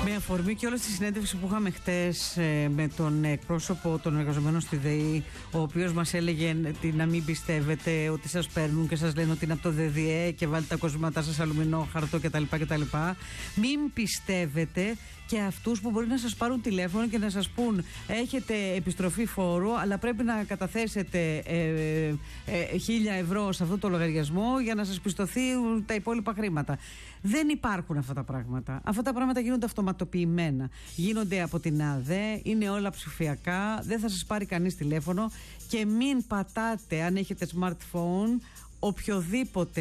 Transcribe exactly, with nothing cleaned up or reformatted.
Με αφορμή και όλη τη συνέντευξη που είχαμε χτες ε, με τον εκπρόσωπο των εργαζομένων στη ΔΕΗ, ο οποίος μας έλεγε τι, να μην πιστεύετε ότι σας παίρνουν και σας λένε ότι είναι από το ΔΔΕ και βάλτε τα κοσμήματά σας αλουμινό, χαρτό κτλ. κτλ. Μην πιστεύετε και αυτούς που μπορεί να σας πάρουν τηλέφωνο και να σας πούν έχετε επιστροφή φόρου, αλλά πρέπει να καταθέσετε ε, ε, χίλια ευρώ σε αυτό το λογαριασμό για να σας πιστωθεί τα υπόλοιπα χρήματα. Δεν υπάρχουν αυτά τα πράγματα. Αυτά τα πράγματα γίνονται αυτοματοποιημένα. Γίνονται από την ΑΔΕ, είναι όλα ψηφιακά, δεν θα σας πάρει κανείς τηλέφωνο και μην πατάτε, αν έχετε smartphone, οποιοδήποτε